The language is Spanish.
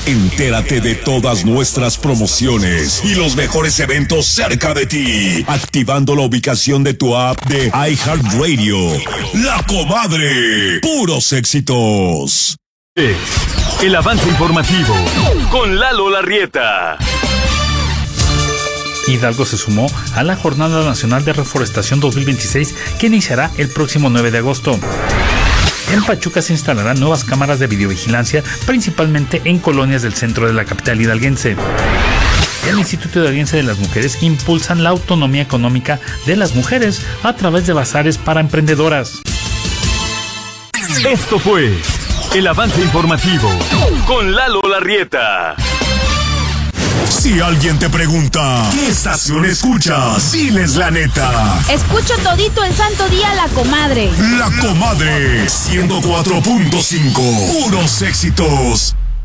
Entérate de todas nuestras promociones y los mejores eventos cerca de ti, activando la ubicación de tu app de iHeartRadio. La Comadre, puros éxitos. El avance informativo con Lalo Larrieta. Hidalgo se sumó a la Jornada Nacional de Reforestación 2026 que iniciará el próximo 9 de agosto. En Pachuca se instalarán nuevas cámaras de videovigilancia, principalmente en colonias del centro de la capital hidalguense. El Instituto Hidalguense de las Mujeres impulsan la autonomía económica de las mujeres a través de bazares para emprendedoras. Esto fue el avance informativo con Lalo Larrieta. Si alguien te pregunta, ¿qué estación escuchas? Diles la neta. Escucho todito el santo día La Comadre. La Comadre, 104.5. Puros éxitos.